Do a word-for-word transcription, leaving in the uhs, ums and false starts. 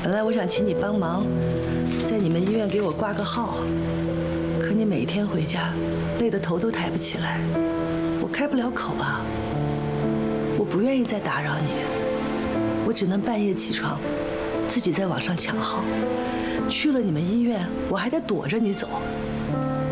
本来我想请你帮忙，在你们医院给我挂个号，可你每天回家，累得头都抬不起来，我开不了口啊。我不愿意再打扰你，我只能半夜起床，自己在网上抢号。去了你们医院，我还得躲着你走。